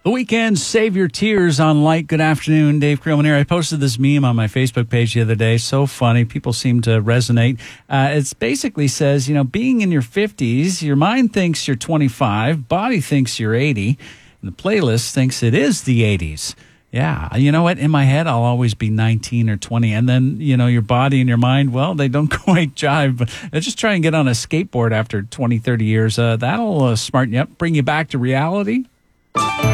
The weekend, save your tears on light. Good afternoon, Dave Creelman here. I posted this meme on my Facebook page the other day. So funny. People seem to resonate. It basically says, being in your 50s, your mind thinks you're 25, body thinks you're 80, and the playlist thinks it is the 80s. Yeah, you know what? In my head, I'll always be 19 or 20. And then, your body and your mind, well, they don't quite jive. But just try and get on a skateboard after 20, 30 years. That'll smarten you up, bring you back to reality.